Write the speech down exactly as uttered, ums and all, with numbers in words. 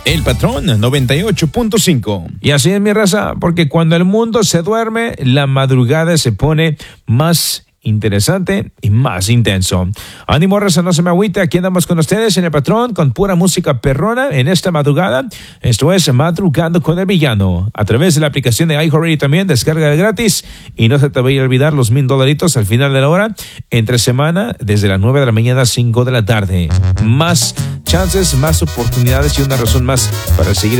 El Patrón noventa y ocho punto cinco. Y así es, mi raza, porque cuando el mundo se duerme, la madrugada se pone más interesante y más intenso. Ánimo, raza, no se me agüite. Aquí andamos con ustedes en El Patrón con pura música perrona en esta madrugada. Esto es Madrugando con el Villano. A través de la aplicación de iHeartRadio también, descarga gratis. Y no se te vaya a olvidar los mil dolaritos al final de la hora. Entre semana, desde las nueve de la mañana a cinco de la tarde. Más chances, más oportunidades y una razón más para seguir